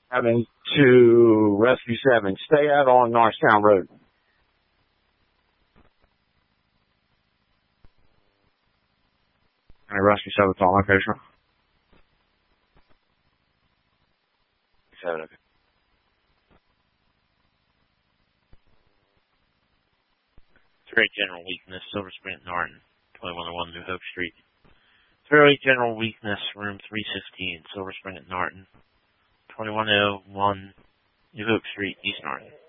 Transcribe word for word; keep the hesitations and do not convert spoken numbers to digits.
seven to Rescue seven. Stay out on Norristown Road. And Rescue seven on location. seven, okay. Very general weakness, Silver Spring at Norton, twenty-one oh one New Hope Street. Very general weakness, room three sixteen, Silver Spring at Norton, twenty-one oh one New Hope Street, East Norton.